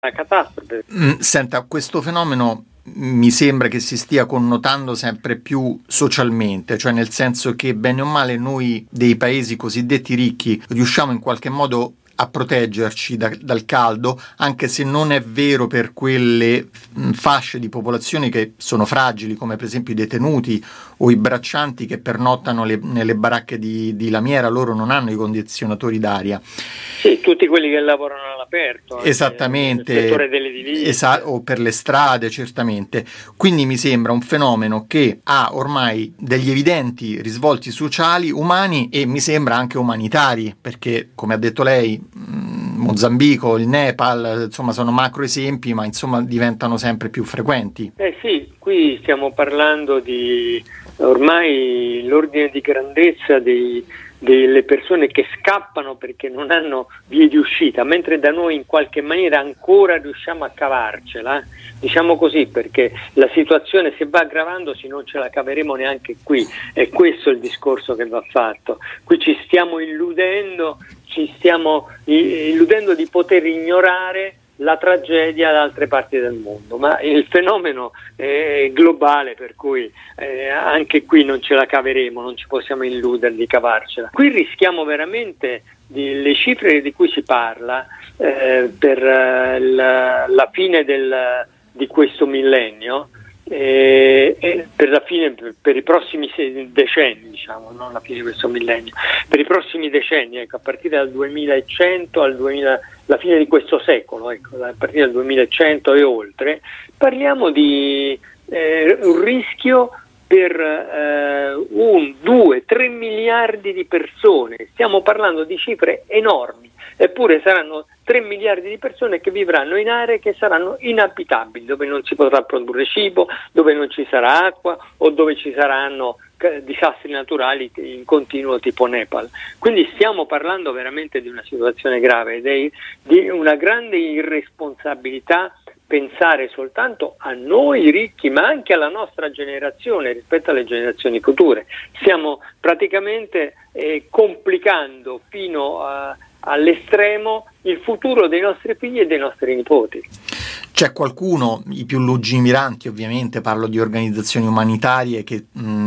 una catastrofe. Senta, questo fenomeno mi sembra che si stia connotando sempre più socialmente, cioè nel senso che bene o male noi dei paesi cosiddetti ricchi riusciamo in qualche modo a proteggerci dal caldo, anche se non è vero per quelle fasce di popolazione che sono fragili, come per esempio i detenuti o i braccianti che pernottano nelle baracche di lamiera. Loro non hanno i condizionatori d'aria. Sì, tutti quelli che lavorano all'aperto, esattamente, nel settore dell'edilizia, o per le strade, certamente. Quindi mi sembra un fenomeno che ha ormai degli evidenti risvolti sociali, umani e mi sembra anche umanitari, perché come ha detto lei, Mozambico, il Nepal, insomma sono macro esempi, ma insomma diventano sempre più frequenti. Sì, qui stiamo parlando di ormai l'ordine di grandezza delle persone che scappano perché non hanno vie di uscita, mentre da noi in qualche maniera ancora riusciamo a cavarcela, diciamo così, perché la situazione se va aggravandosi non ce la caveremo neanche qui, e questo è il discorso che va fatto. Qui ci stiamo illudendo di poter ignorare la tragedia da altre parti del mondo, ma il fenomeno è globale, per cui anche qui non ce la caveremo, non ci possiamo illudere di cavarcela. Qui rischiamo veramente le cifre di cui si parla per la fine di questo millennio, per i prossimi decenni, diciamo, non la fine di questo millennio, per i prossimi decenni, ecco, a partire dal 2100 la fine di questo secolo, ecco, a partire dal 2100 e oltre, parliamo di un rischio per 1, 2, 3 miliardi di persone. Stiamo parlando di cifre enormi, eppure saranno 3 miliardi di persone che vivranno in aree che saranno inabitabili, dove non si potrà produrre cibo, dove non ci sarà acqua o dove ci saranno disastri naturali in continuo tipo Nepal. Quindi stiamo parlando veramente di una situazione grave ed è di una grande irresponsabilità pensare soltanto a noi ricchi, ma anche alla nostra generazione rispetto alle generazioni future. Stiamo praticamente complicando fino all'estremo il futuro dei nostri figli e dei nostri nipoti. C'è qualcuno, i più lungimiranti ovviamente, parlo di organizzazioni umanitarie che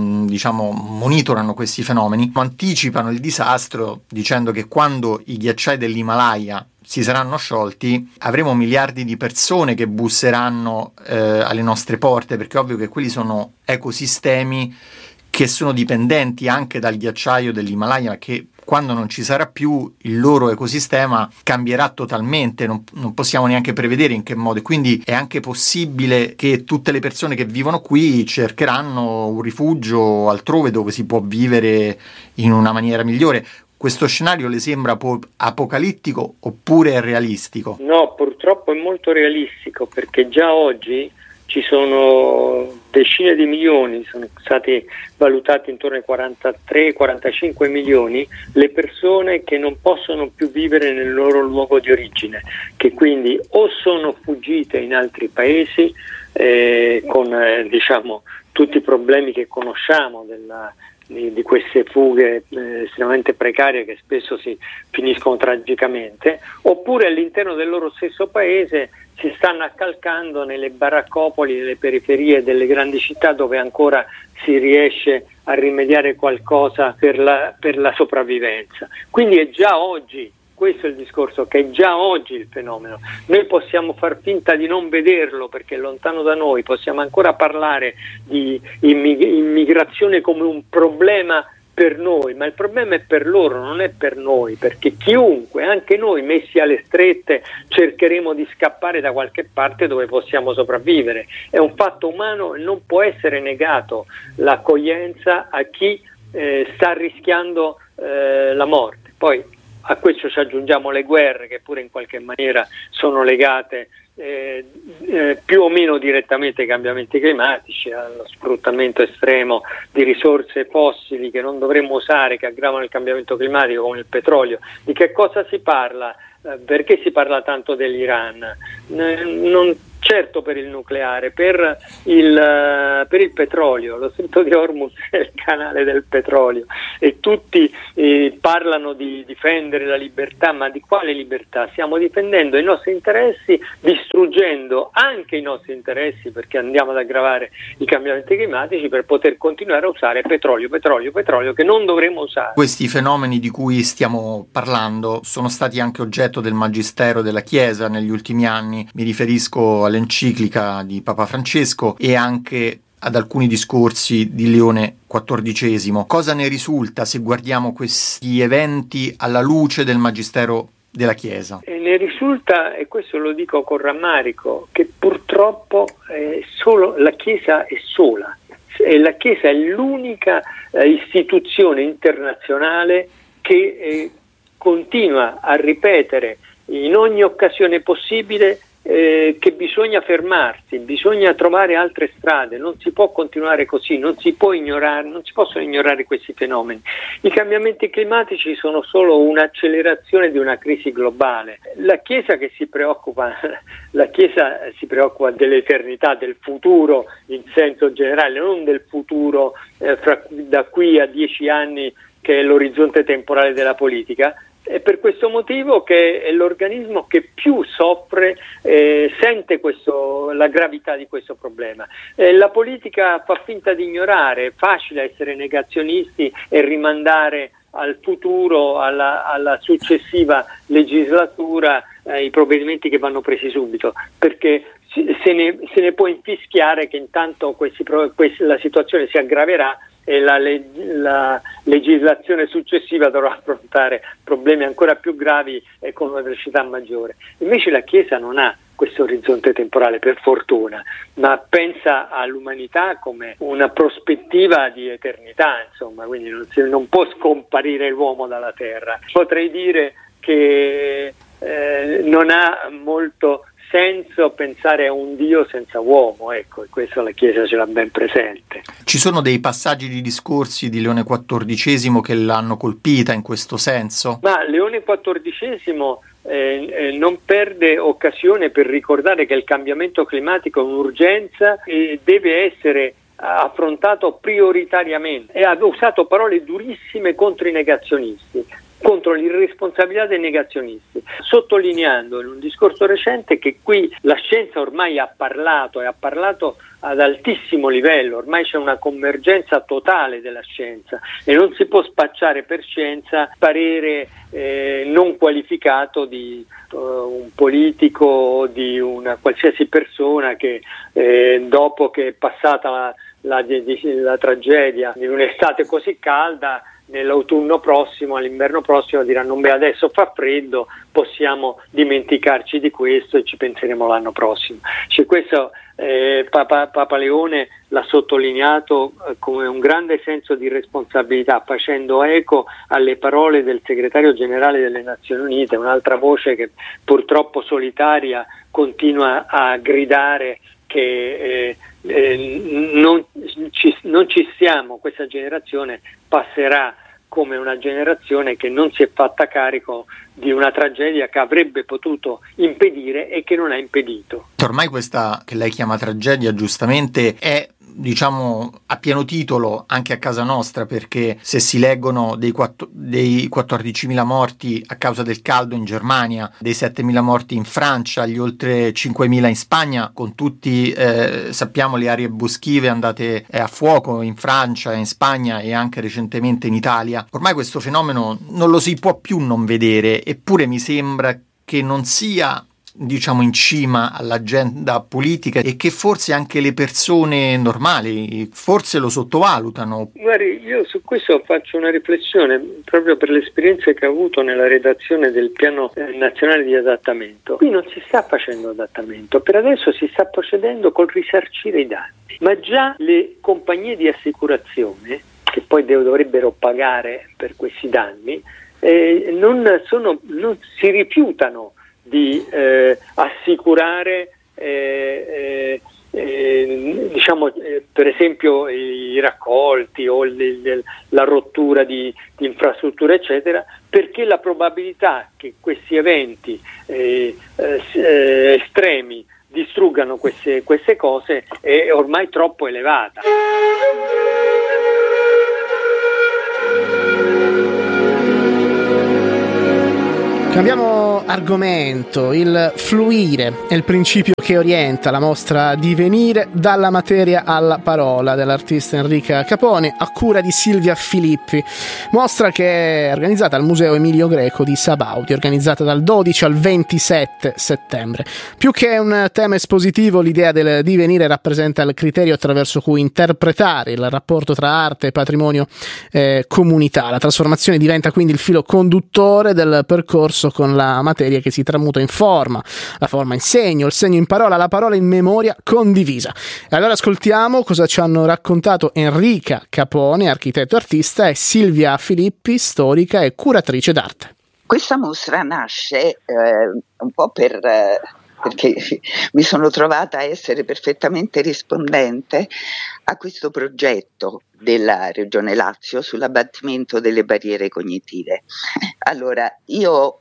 monitorano questi fenomeni, anticipano il disastro dicendo che quando i ghiacciai dell'Himalaya si saranno sciolti avremo miliardi di persone che busseranno alle nostre porte, perché è ovvio che quelli sono ecosistemi che sono dipendenti anche dal ghiacciaio dell'Himalaya, che quando non ci sarà più il loro ecosistema cambierà totalmente, non possiamo neanche prevedere in che modo, e quindi è anche possibile che tutte le persone che vivono qui cercheranno un rifugio altrove dove si può vivere in una maniera migliore. Questo scenario le sembra apocalittico oppure è realistico? No, purtroppo è molto realistico, perché già oggi ci sono decine di milioni, sono stati valutati intorno ai 43-45 milioni le persone che non possono più vivere nel loro luogo di origine, che quindi o sono fuggite in altri paesi con tutti i problemi che conosciamo di queste fughe estremamente precarie che spesso si finiscono tragicamente, oppure all'interno del loro stesso paese si stanno accalcando nelle baraccopoli, nelle periferie delle grandi città, dove ancora si riesce a rimediare qualcosa per la sopravvivenza. Quindi è già oggi, questo è il discorso, che è già oggi il fenomeno. Noi possiamo far finta di non vederlo perché è lontano da noi, possiamo ancora parlare di immigrazione come un problema per noi, ma il problema è per loro, non è per noi, perché chiunque, anche noi messi alle strette, cercheremo di scappare da qualche parte dove possiamo sopravvivere. È un fatto umano e non può essere negato l'accoglienza a chi sta rischiando la morte. Poi a questo ci aggiungiamo le guerre, che pure in qualche maniera sono legate più o meno direttamente ai cambiamenti climatici, allo sfruttamento estremo di risorse fossili che non dovremmo usare, che aggravano il cambiamento climatico, come il petrolio. Di che cosa si parla? Perché si parla tanto dell'Iran? Non certo per il nucleare, per il petrolio. Lo Stretto di Hormuz è il canale del petrolio e tutti parlano di difendere la libertà, ma di quale libertà? Stiamo difendendo i nostri interessi, distruggendo anche i nostri interessi, perché andiamo ad aggravare i cambiamenti climatici per poter continuare a usare petrolio che non dovremmo usare. Questi fenomeni di cui stiamo parlando sono stati anche oggetto del magistero della Chiesa negli ultimi anni. Mi riferisco all'enciclica di Papa Francesco e anche ad alcuni discorsi di Leone XIV. Cosa ne risulta se guardiamo questi eventi alla luce del magistero della Chiesa? Ne risulta, e questo lo dico con rammarico, che purtroppo solo la Chiesa è sola. La Chiesa è l'unica istituzione internazionale che continua a ripetere in ogni occasione possibile che bisogna fermarsi, bisogna trovare altre strade, non si può continuare così, non si possono ignorare questi fenomeni. I cambiamenti climatici sono solo un'accelerazione di una crisi globale. La Chiesa si preoccupa dell'eternità, del futuro in senso generale, non del futuro da qui a 10 anni, che è l'orizzonte temporale della politica. È per questo motivo che è l'organismo che più soffre, sente la gravità di questo problema. La politica fa finta di ignorare, è facile essere negazionisti e rimandare al futuro, alla successiva legislatura, i provvedimenti che vanno presi subito, perché se ne può infischiare che intanto la situazione si aggraverà e la legislazione successiva dovrà affrontare problemi ancora più gravi e con una velocità maggiore. Invece la Chiesa non ha questo orizzonte temporale, per fortuna, ma pensa all'umanità come una prospettiva di eternità, insomma, quindi non può scomparire l'uomo dalla terra. Potrei dire che non ha molto senso pensare a un Dio senza uomo, ecco, e questo la Chiesa ce l'ha ben presente. Ci sono dei passaggi di discorsi di Leone XIV che l'hanno colpita in questo senso? Ma Leone XIV non perde occasione per ricordare che il cambiamento climatico è un'urgenza e deve essere affrontato prioritariamente, e ha usato parole durissime contro i negazionisti, contro l'irresponsabilità dei negazionisti, sottolineando in un discorso recente che qui la scienza ormai ha parlato ad altissimo livello, ormai c'è una convergenza totale della scienza e non si può spacciare per scienza parere non qualificato di un politico o di una qualsiasi persona che dopo che è passata la tragedia di un'estate così calda, nell'autunno prossimo, all'inverno prossimo diranno: beh, adesso fa freddo, possiamo dimenticarci di questo e ci penseremo l'anno prossimo. Questo Papa Leone l'ha sottolineato come un grande senso di responsabilità, facendo eco alle parole del segretario generale delle Nazioni Unite, un'altra voce che purtroppo solitaria continua a gridare che non ci siamo, questa generazione passerà come una generazione che non si è fatta carico di una tragedia che avrebbe potuto impedire e che non ha impedito. Ormai questa che lei chiama tragedia giustamente è, diciamo, a pieno titolo anche a casa nostra, perché se si leggono dei 14.000 morti a causa del caldo in Germania, dei 7.000 morti in Francia, gli oltre 5.000 in Spagna, con tutti sappiamo le aree boschive andate a fuoco in Francia, in Spagna e anche recentemente in Italia, ormai questo fenomeno non lo si può più non vedere, eppure mi sembra che non sia, diciamo, in cima all'agenda politica e che forse anche le persone normali forse lo sottovalutano. Guardi, io su questo faccio una riflessione proprio per le esperienze che ho avuto nella redazione del piano nazionale di adattamento. Qui non si sta facendo adattamento, per adesso si sta procedendo col risarcire i danni, ma già le compagnie di assicurazione, che poi dovrebbero pagare per questi danni, non si rifiutano di assicurare per esempio i raccolti o la rottura di infrastrutture eccetera, perché la probabilità che questi eventi estremi distruggano queste cose è ormai troppo elevata. Cambiamo argomento. Il fluire è il principio che orienta la mostra Divenire dalla materia alla parola dell'artista Enrica Capone a cura di Silvia Filippi, mostra che è organizzata al Museo Emilio Greco di Sabaudia, organizzata dal 12 al 27 settembre. Più che un tema espositivo, l'idea del divenire rappresenta il criterio attraverso cui interpretare il rapporto tra arte e patrimonio comunità. La trasformazione diventa quindi il filo conduttore del percorso con la materia che si tramuta in forma, la forma in segno, il segno in parola, la parola in memoria condivisa. E allora ascoltiamo cosa ci hanno raccontato Enrica Capone, architetto artista, e Silvia Filippi, storica e curatrice d'arte. Questa mostra nasce un po' perché mi sono trovata a essere perfettamente rispondente a questo progetto della Regione Lazio sull'abbattimento delle barriere cognitive. Allora, io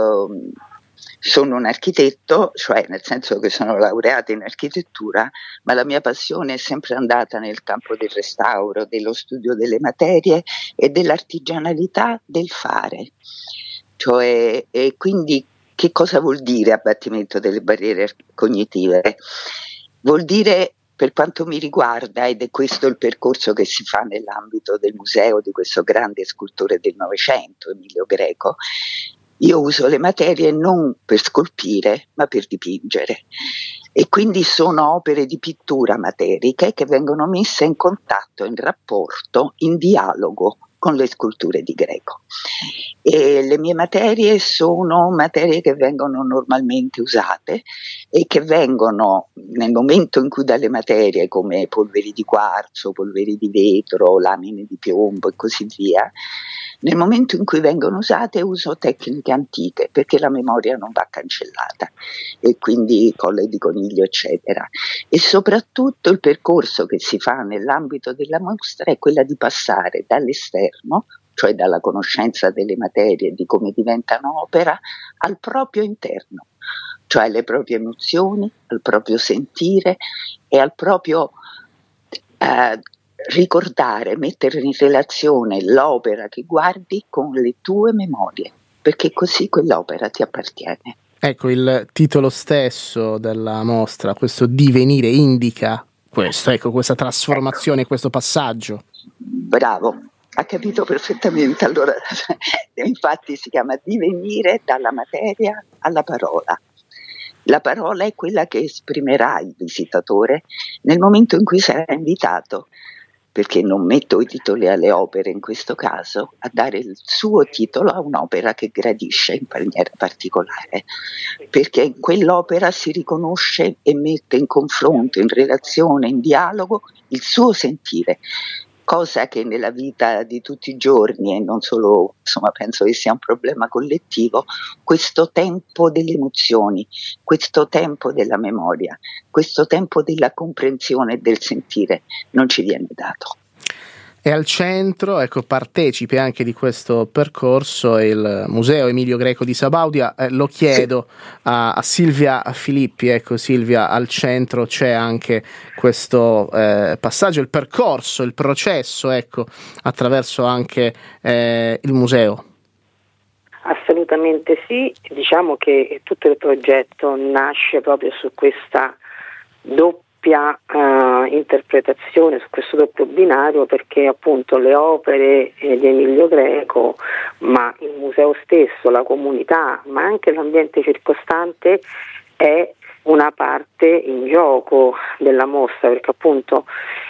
sono un architetto, cioè nel senso che sono laureata in architettura, ma la mia passione è sempre andata nel campo del restauro, dello studio delle materie e dell'artigianalità del fare. Cioè, e quindi che cosa vuol dire abbattimento delle barriere cognitive? Vuol dire, per quanto mi riguarda, ed è questo il percorso che si fa nell'ambito del museo di questo grande scultore del Novecento, Emilio Greco, io uso le materie non per scolpire, ma per dipingere. E quindi sono opere di pittura materiche che vengono messe in contatto, in rapporto, in dialogo con le sculture di Greco. E le mie materie sono materie che vengono normalmente usate e che vengono, nel momento in cui dalle materie come polveri di quarzo, polveri di vetro, lamine di piombo e così via, nel momento in cui vengono usate uso tecniche antiche perché la memoria non va cancellata, e quindi colle di coniglio eccetera. E soprattutto il percorso che si fa nell'ambito della mostra è quella di passare dall'esterno, cioè dalla conoscenza delle materie e di come diventano opera, al proprio interno, cioè alle proprie emozioni, al proprio sentire e al proprio ricordare, mettere in relazione l'opera che guardi con le tue memorie, perché così quell'opera ti appartiene. Ecco, il titolo stesso della mostra, questo divenire, indica questo, ecco, questa trasformazione, questo passaggio. Bravo, ha capito perfettamente. Allora, infatti si chiama Divenire dalla materia alla parola. La parola è quella che esprimerà il visitatore nel momento in cui sarà invitato, perché non metto i titoli alle opere in questo caso, a dare il suo titolo a un'opera che gradisce in maniera particolare, perché in quell'opera si riconosce e mette in confronto, in relazione, in dialogo il suo sentire, cosa che nella vita di tutti i giorni, e non solo, insomma, penso che sia un problema collettivo, questo tempo delle emozioni, questo tempo della memoria, questo tempo della comprensione e del sentire non ci viene dato. E al centro, ecco, partecipe anche di questo percorso il Museo Emilio Greco di Sabaudia. Lo chiedo a Silvia Filippi. Ecco, Silvia, al centro c'è anche questo passaggio, il percorso, il processo, ecco, attraverso anche il museo. Assolutamente sì, diciamo che tutto il progetto nasce proprio su questa doppia interpretazione, su questo doppio binario, perché appunto le opere di Emilio Greco, ma il museo stesso, la comunità, ma anche l'ambiente circostante è una parte in gioco della mostra, perché appunto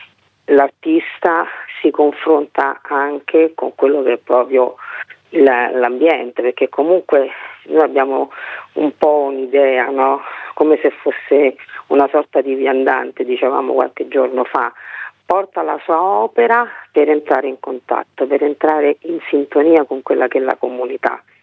l'artista si confronta anche con quello che è proprio l'ambiente, perché comunque noi abbiamo un po' un'idea, no? Come se fosse una sorta di viandante, dicevamo qualche giorno fa, porta la sua opera per entrare in contatto, per entrare in sintonia con quella che è la comunità.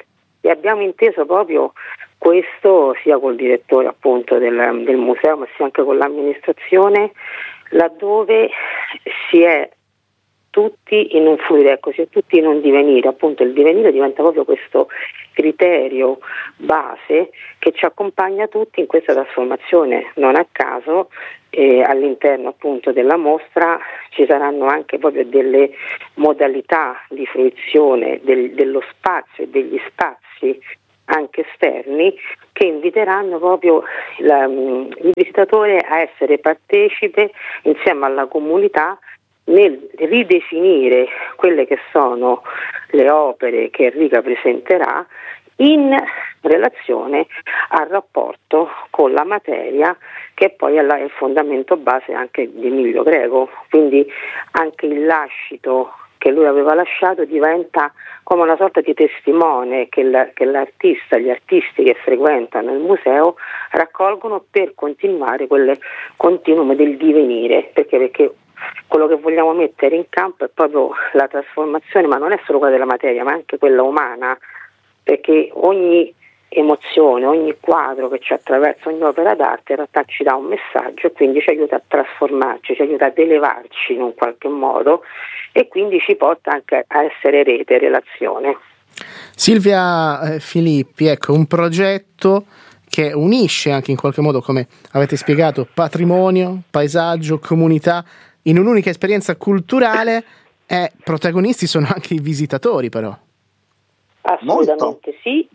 e abbiamo inteso proprio questo sia col direttore appunto del museo, ma sia anche con l'amministrazione, laddove si è tutti in un fluire, ecco, si è tutti in un divenire, appunto il divenire diventa proprio questo criterio base che ci accompagna tutti in questa trasformazione. Non a caso all'interno appunto della mostra ci saranno anche proprio delle modalità di fruizione dello spazio e degli spazi anche esterni che inviteranno proprio il visitatore a essere partecipe insieme alla comunità nel ridefinire quelle che sono le opere che Enrica presenterà in relazione al rapporto con la materia, che poi è il fondamento base anche di Emilio Greco. Quindi anche il lascito che lui aveva lasciato diventa come una sorta di testimone che l'artista, gli artisti che frequentano il museo raccolgono per continuare quel continuum del divenire, perché quello che vogliamo mettere in campo è proprio la trasformazione, ma non è solo quella della materia, ma anche quella umana, perché ogni emozione, ogni quadro che ci attraversa, ogni opera d'arte in realtà ci dà un messaggio e quindi ci aiuta a trasformarci, ci aiuta ad elevarci in un qualche modo e quindi ci porta anche a essere rete, relazione. Silvia Filippi, ecco, un progetto che unisce anche in qualche modo, come avete spiegato, patrimonio, paesaggio, comunità in un'unica esperienza culturale, e protagonisti sono anche i visitatori però. Assolutamente sì.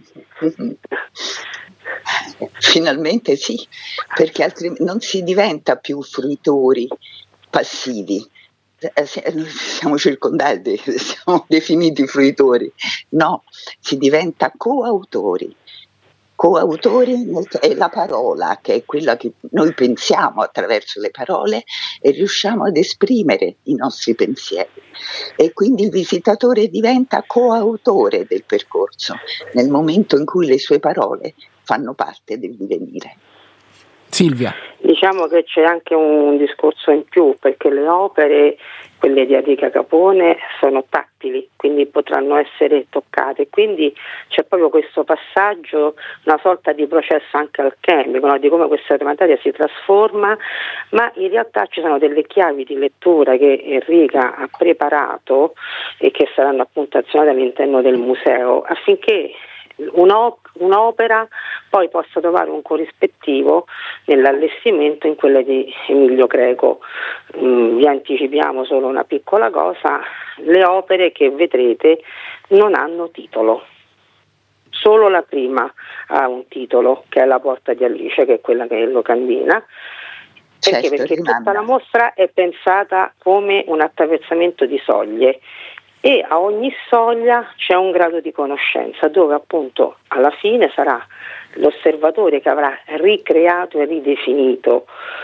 Finalmente sì, perché altrimenti non si diventa più fruitori passivi. Siamo circondati, siamo definiti fruitori. No, si diventa coautori. Coautori è la parola, che è quella che noi pensiamo attraverso le parole e riusciamo ad esprimere i nostri pensieri. E quindi il visitatore diventa coautore del percorso nel momento in cui le sue parole fanno parte del divenire. Silvia. Diciamo che c'è anche un discorso in più, perché le opere, quelle di Enrica Capone, sono tattili, quindi potranno essere toccate, quindi c'è proprio questo passaggio, una sorta di processo anche alchemico, no? Di come questa materia si trasforma, ma in realtà ci sono delle chiavi di lettura che Enrica ha preparato e che saranno appunto azionate all'interno del museo affinché un'opera poi possa trovare un corrispettivo nell'allestimento in quella di Emilio Greco. Vi anticipiamo solo una piccola cosa: le opere che vedrete non hanno titolo, solo la prima ha un titolo, che è La porta di Alice, che è quella che è in locandina. Perché tutta la mostra è pensata come un attraversamento di soglie e a ogni soglia c'è un grado di conoscenza, dove appunto alla fine sarà l'osservatore che avrà ricreato e ridefinito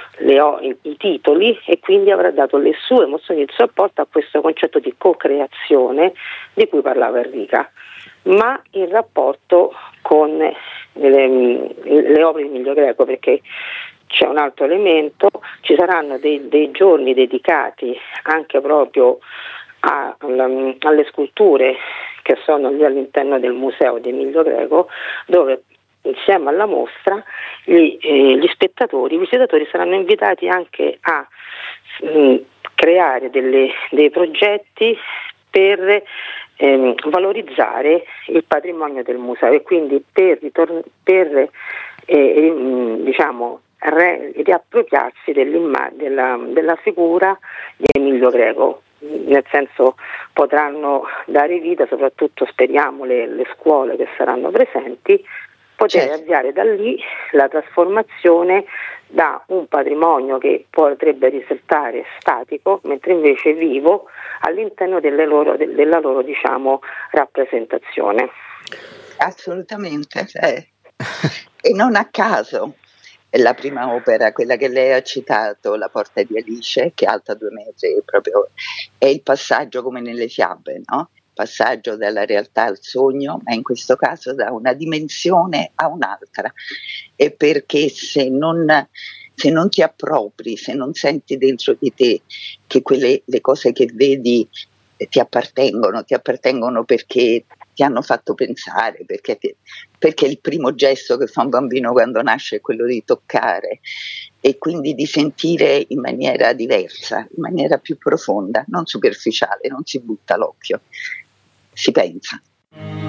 i titoli e quindi avrà dato le sue emozioni, il suo apporto a questo concetto di co-creazione di cui parlava Enrica, ma in rapporto con le opere di Emilio Greco, perché c'è un altro elemento: ci saranno dei giorni dedicati anche proprio alle sculture che sono lì all'interno del museo di Emilio Greco, dove insieme alla mostra gli spettatori, i visitatori saranno invitati anche a creare dei progetti per valorizzare il patrimonio del museo e quindi per riappropriarsi della figura di Emilio Greco. Nel senso, potranno dare vita, soprattutto speriamo le scuole che saranno presenti, poter avviare da lì la trasformazione da un patrimonio che potrebbe risultare statico, mentre invece vivo all'interno della loro diciamo rappresentazione. Assolutamente, e non a caso la prima opera, quella che lei ha citato, La porta di Alice, che è alta 2 metri, proprio è il passaggio come nelle fiabe, no? Passaggio dalla realtà al sogno, ma in questo caso da una dimensione a un'altra. E perché se non ti appropri, se non senti dentro di te che le cose che vedi ti appartengono perché ti hanno fatto pensare, perché il primo gesto che fa un bambino quando nasce è quello di toccare, e quindi di sentire in maniera diversa, in maniera più profonda, non superficiale, non si butta l'occhio, si pensa.